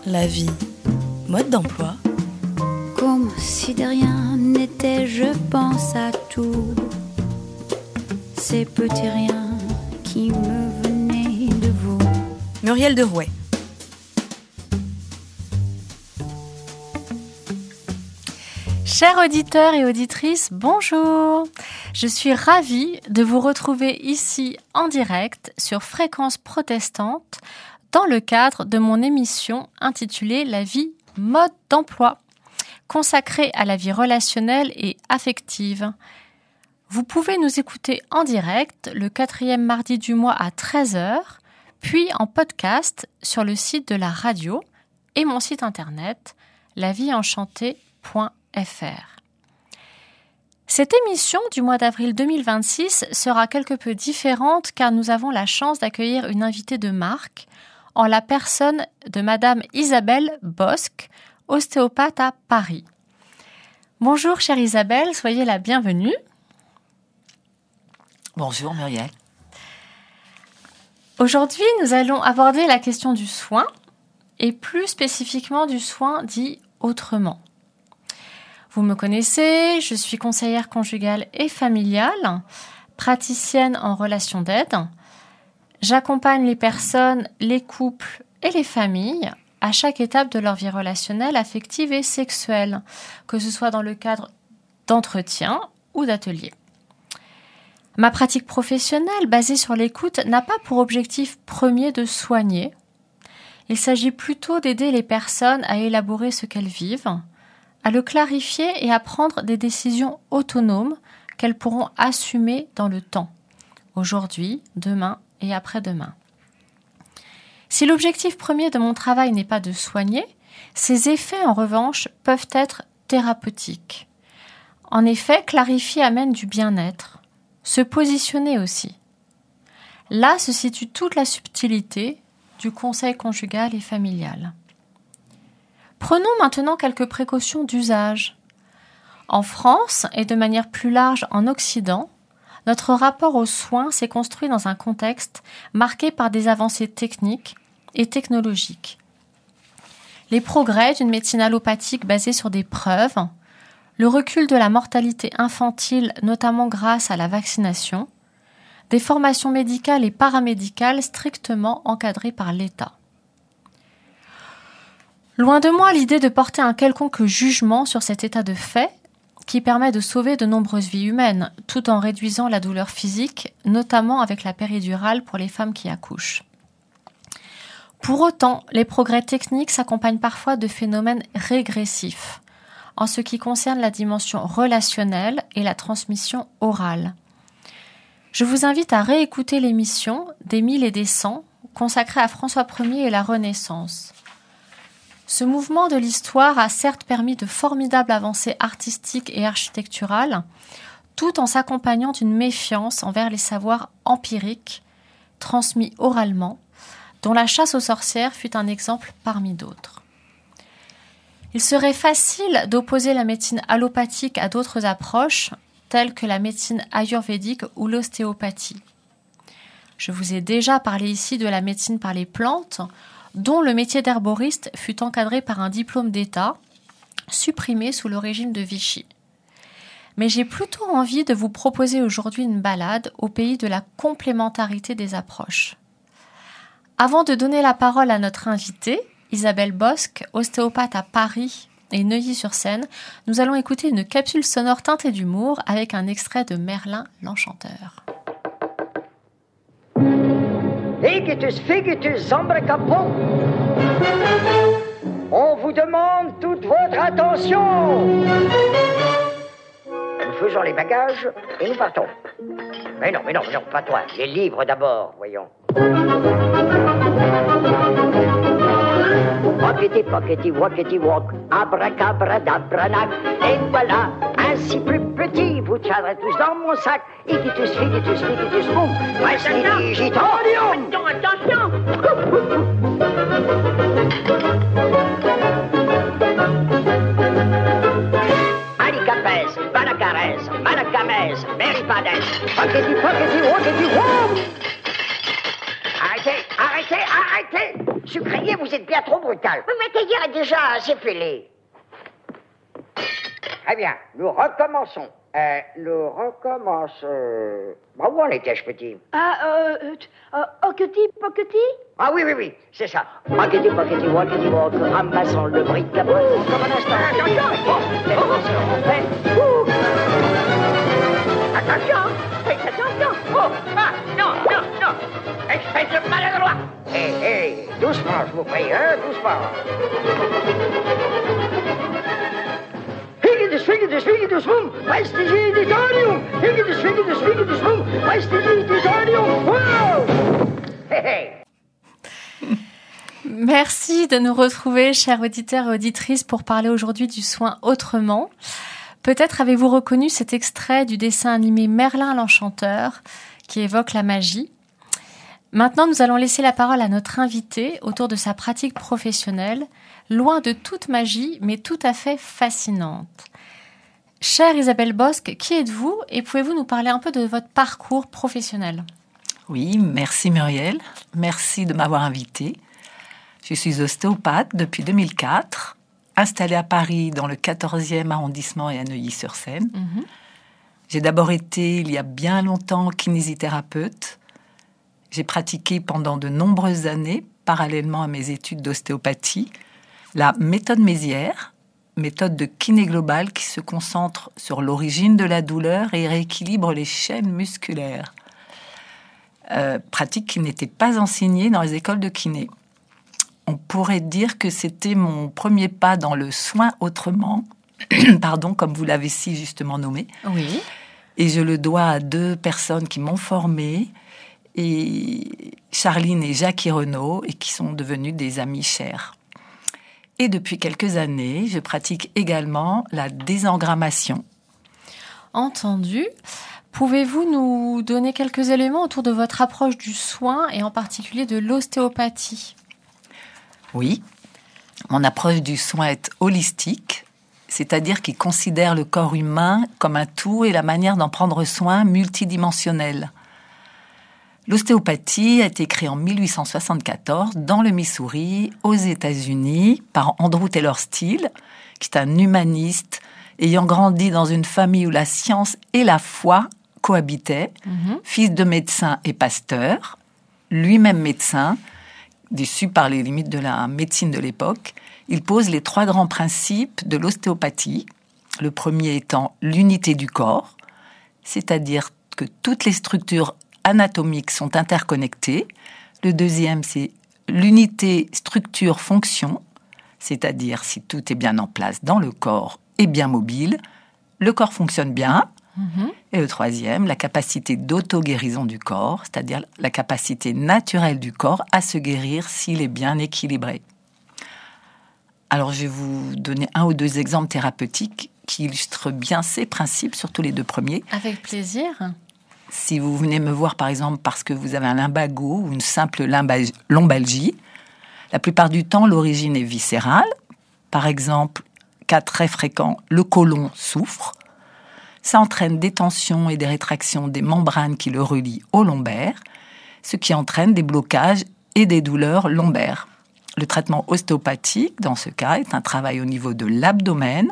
La vie, mode d'emploi. Comme si de rien n'était, je pense à tout. Ces petits riens qui me venaient de vous. Muriel Derouet. Chers auditeurs et auditrices, bonjour. Je suis ravie de vous retrouver ici en direct sur Fréquence Protestante dans le cadre de mon émission intitulée La vie, mode d'emploi, consacrée à la vie relationnelle et affective. Vous pouvez nous écouter en direct le 4e mardi du mois à 13h, puis en podcast sur le site de la radio et mon site internet lavieenchantée.fr. Cette émission du mois d'avril 2026 sera quelque peu différente car nous avons la chance d'accueillir une invitée de marque en la personne de Madame Isabelle Bosc, ostéopathe à Paris. Bonjour chère Isabelle, soyez la bienvenue. Bonjour Muriel. Aujourd'hui, nous allons aborder la question du soin et plus spécifiquement du soin dit autrement. Vous me connaissez, je suis conseillère conjugale et familiale, praticienne en relation d'aide. J'accompagne les personnes, les couples et les familles à chaque étape de leur vie relationnelle, affective et sexuelle, que ce soit dans le cadre d'entretiens ou d'ateliers. Ma pratique professionnelle basée sur l'écoute n'a pas pour objectif premier de soigner. Il s'agit plutôt d'aider les personnes à élaborer ce qu'elles vivent, à le clarifier et à prendre des décisions autonomes qu'elles pourront assumer dans le temps, aujourd'hui, demain et après-demain. Si l'objectif premier de mon travail n'est pas de soigner, ses effets en revanche peuvent être thérapeutiques. En effet, clarifier amène du bien-être, se positionner aussi. Là se situe toute la subtilité du conseil conjugal et familial. Prenons maintenant quelques précautions d'usage. En France, et de manière plus large en Occident, notre rapport aux soins s'est construit dans un contexte marqué par des avancées techniques et technologiques. Les progrès d'une médecine allopathique basée sur des preuves, le recul de la mortalité infantile notamment grâce à la vaccination, des formations médicales et paramédicales strictement encadrées par l'État. Loin de moi l'idée de porter un quelconque jugement sur cet état de fait qui permet de sauver de nombreuses vies humaines, tout en réduisant la douleur physique, notamment avec la péridurale pour les femmes qui accouchent. Pour autant, les progrès techniques s'accompagnent parfois de phénomènes régressifs, en ce qui concerne la dimension relationnelle et la transmission orale. Je vous invite à réécouter l'émission des 1000 et des 100 consacrée à François Ier et la Renaissance. Ce mouvement de l'histoire a certes permis de formidables avancées artistiques et architecturales, tout en s'accompagnant d'une méfiance envers les savoirs empiriques, transmis oralement, dont la chasse aux sorcières fut un exemple parmi d'autres. Il serait facile d'opposer la médecine allopathique à d'autres approches, telles que la médecine ayurvédique ou l'ostéopathie. Je vous ai déjà parlé ici de la médecine par les plantes, dont le métier d'herboriste fut encadré par un diplôme d'État, supprimé sous le régime de Vichy. Mais j'ai plutôt envie de vous proposer aujourd'hui une balade au pays de la complémentarité des approches. Avant de donner la parole à notre invitée, Isabelle Bosc, ostéopathe à Paris et Neuilly-sur-Seine, nous allons écouter une capsule sonore teintée d'humour avec un extrait de Merlin l'Enchanteur. Egetus, fegetus, zambracapon. On vous demande toute votre attention. Nous faisons les bagages et nous partons. Mais non, pas toi. Les livres d'abord, voyons. Pockety, pockety, walkety, walk, abracabradabranach. Et voilà, ainsi plus petit, vous tiendrez tous dans mon sac. Igitus, figitus, figitus, boum. Voici digitorium. Attention. Alicapès, balacarès, malacamès, méripades. Pockety, pockety, walkety, walk. Arrêtez, arrêtez, arrêtez. Sucrier, vous vous êtes bien trop brutal. Oui, mais ta guerre est déjà assez fêlée. Très bien, nous recommençons. Bah, où en étais-je, petit? Pockety, Ah oui, c'est ça. Pockety, pockety, walkety, walk, ramassons le bric-à-brac. Comme un instant. Attention, faites attention. Oh, ah, non. Espèce de maladroit. Hé, doucement, je vous prie, hein, doucement. Higgity, swum, prestigiditorium. Higgity, swum, prestigiditorium. Wow! Hé. Merci de nous retrouver, chers auditeurs et auditrices, pour parler aujourd'hui du soin autrement. Peut-être avez-vous reconnu cet extrait du dessin animé Merlin l'Enchanteur qui évoque la magie. Maintenant, nous allons laisser la parole à notre invité autour de sa pratique professionnelle, loin de toute magie, mais tout à fait fascinante. Chère Isabelle Bosc, qui êtes-vous et pouvez-vous nous parler un peu de votre parcours professionnel ? Oui, merci Muriel. Merci de m'avoir invitée. Je suis ostéopathe depuis 2004, installée à Paris dans le 14e arrondissement et à Neuilly-sur-Seine. J'ai d'abord été, il y a bien longtemps, kinésithérapeute. J'ai pratiqué pendant de nombreuses années, parallèlement à mes études d'ostéopathie, la méthode Mézières, méthode de kiné globale qui se concentre sur l'origine de la douleur et rééquilibre les chaînes musculaires. Pratique qui n'était pas enseignée dans les écoles de kiné. On pourrait dire que c'était mon premier pas dans le soin autrement, pardon, comme vous l'avez si justement nommé. Oui. Et je le dois à deux personnes qui m'ont formée, et Charline et Jackie Renaud, et qui sont devenus des amis chers. Et depuis quelques années, je pratique également la désengrammation. Entendu. Pouvez-vous nous donner quelques éléments autour de votre approche du soin et en particulier de l'ostéopathie ? Oui, mon approche du soin est holistique, c'est-à-dire qu'il considère le corps humain comme un tout et la manière d'en prendre soin multidimensionnelle. L'ostéopathie a été créée en 1874 dans le Missouri, aux États-Unis, par Andrew Taylor Still, qui est un humaniste ayant grandi dans une famille où la science et la foi cohabitaient, fils de médecin et pasteur, lui-même médecin, déçu par les limites de la médecine de l'époque. Il pose les 3 grands principes de l'ostéopathie. Le premier étant l'unité du corps, c'est-à-dire que toutes les structures anatomiques sont interconnectées. Le deuxième, c'est l'unité structure-fonction, c'est-à-dire si tout est bien en place dans le corps et bien mobile, le corps fonctionne bien. Et le troisième, la capacité d'auto-guérison du corps, c'est-à-dire la capacité naturelle du corps à se guérir s'il est bien équilibré. Alors, je vais vous donner 1 ou 2 exemples thérapeutiques qui illustrent bien ces principes, surtout les 2 premiers. Avec plaisir. Si vous venez me voir, par exemple, parce que vous avez un lumbago ou une simple lombalgie, la plupart du temps, l'origine est viscérale. Par exemple, cas très fréquent, le côlon souffre. Ça entraîne des tensions et des rétractions des membranes qui le relient au lombaire, ce qui entraîne des blocages et des douleurs lombaires. Le traitement ostéopathique, dans ce cas, est un travail au niveau de l'abdomen.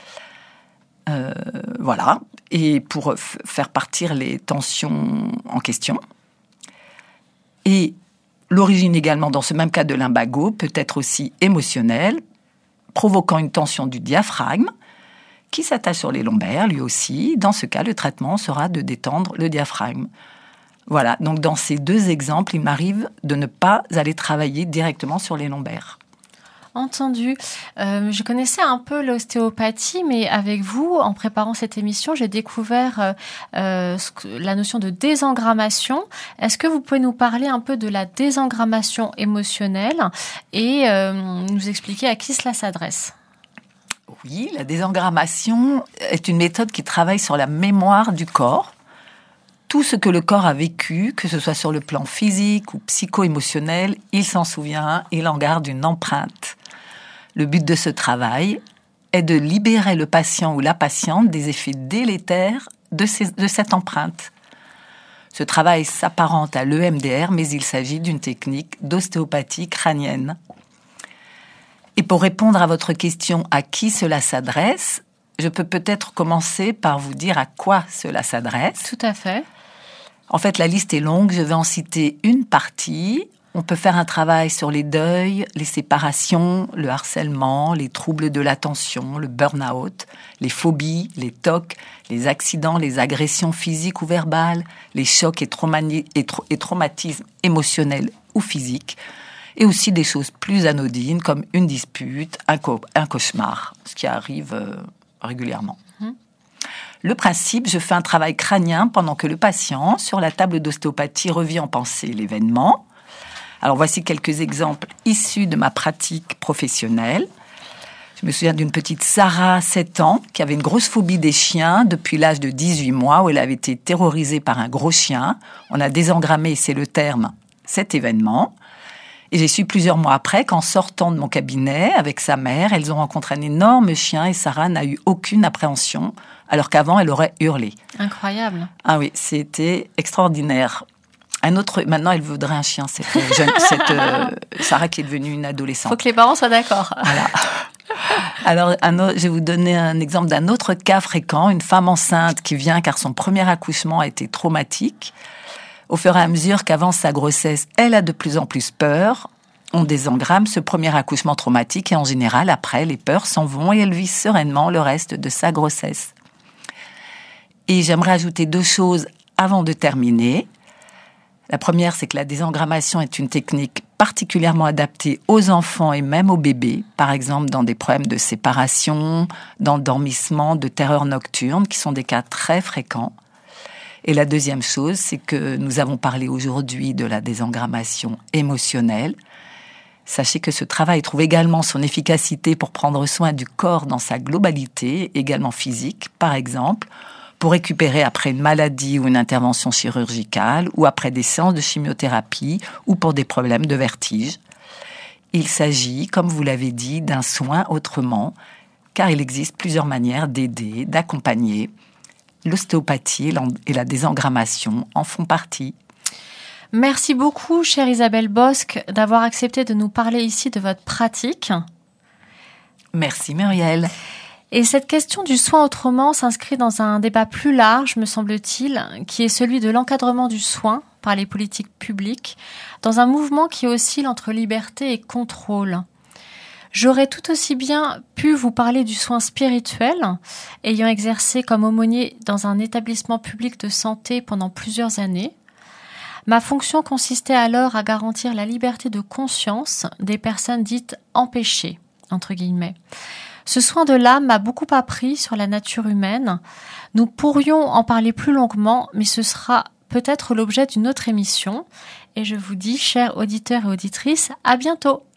Voilà, et pour faire partir les tensions en question. Et l'origine également, dans ce même cas de lumbago, peut être aussi émotionnelle, provoquant une tension du diaphragme, qui s'attache sur les lombaires, lui aussi. Dans ce cas, le traitement sera de détendre le diaphragme. Voilà, donc dans ces 2 exemples, il m'arrive de ne pas aller travailler directement sur les lombaires. Entendu. Je connaissais un peu l'ostéopathie, mais avec vous, en préparant cette émission, j'ai découvert la notion de désengrammation. Est-ce que vous pouvez nous parler un peu de la désengrammation émotionnelle et nous expliquer à qui cela s'adresse ? Oui, la désengrammation est une méthode qui travaille sur la mémoire du corps. Tout ce que le corps a vécu, que ce soit sur le plan physique ou psycho-émotionnel, il s'en souvient, il en garde une empreinte. Le but de ce travail est de libérer le patient ou la patiente des effets délétères de cette empreinte. Ce travail s'apparente à l'EMDR, mais il s'agit d'une technique d'ostéopathie crânienne. pour répondre à votre question à qui cela s'adresse, je peux peut-être commencer par vous dire à quoi cela s'adresse. Tout à fait. En fait, la liste est longue, je vais en citer une partie. On peut faire un travail sur les deuils, les séparations, le harcèlement, les troubles de l'attention, le burn-out, les phobies, les TOC, les accidents, les agressions physiques ou verbales, les chocs et traumatismes émotionnels ou physiques, et aussi des choses plus anodines comme une dispute, un cauchemar, ce qui arrive régulièrement. Le principe, je fais un travail crânien pendant que le patient, sur la table d'ostéopathie, revit en pensée l'événement. Alors voici quelques exemples issus de ma pratique professionnelle. Je me souviens d'une petite Sarah, 7 ans, qui avait une grosse phobie des chiens depuis l'âge de 18 mois, où elle avait été terrorisée par un gros chien. On a désengrammé, c'est le terme, cet événement. Et j'ai su plusieurs mois après qu'en sortant de mon cabinet avec sa mère, elles ont rencontré un énorme chien et Sarah n'a eu aucune appréhension, alors qu'avant, elle aurait hurlé. Incroyable. Ah oui, c'était extraordinaire. Maintenant, elle voudrait un chien, cette Sarah qui est devenue une adolescente. Il faut que les parents soient d'accord. Voilà. Alors, je vais vous donner un exemple d'un autre cas fréquent, une femme enceinte qui vient car son premier accouchement a été traumatique. Au fur et à mesure qu'avance sa grossesse, elle a de plus en plus peur. On désengramme ce premier accouchement traumatique et en général, après, les peurs s'en vont et elle vit sereinement le reste de sa grossesse. Et j'aimerais ajouter 2 choses avant de terminer. La première, c'est que la désengrammation est une technique particulièrement adaptée aux enfants et même aux bébés, par exemple dans des problèmes de séparation, d'endormissement, de terreur nocturne, qui sont des cas très fréquents. Et la deuxième chose, c'est que nous avons parlé aujourd'hui de la désengrammation émotionnelle. Sachez que ce travail trouve également son efficacité pour prendre soin du corps dans sa globalité, également physique, par exemple, pour récupérer après une maladie ou une intervention chirurgicale, ou après des séances de chimiothérapie, ou pour des problèmes de vertige. Il s'agit, comme vous l'avez dit, d'un soin autrement, car il existe plusieurs manières d'aider, d'accompagner. L'ostéopathie et la désengrammation en font partie. Merci beaucoup, chère Isabelle Bosc, d'avoir accepté de nous parler ici de votre pratique. Merci Muriel. Et cette question du soin autrement s'inscrit dans un débat plus large, me semble-t-il, qui est celui de l'encadrement du soin par les politiques publiques, dans un mouvement qui oscille entre liberté et contrôle. J'aurais tout aussi bien pu vous parler du soin spirituel, ayant exercé comme aumônier dans un établissement public de santé pendant plusieurs années. Ma fonction consistait alors à garantir la liberté de conscience des personnes dites « empêchées », entre guillemets. Ce soin de l'âme m'a beaucoup appris sur la nature humaine. Nous pourrions en parler plus longuement, mais ce sera peut-être l'objet d'une autre émission. Et je vous dis, chers auditeurs et auditrices, à bientôt.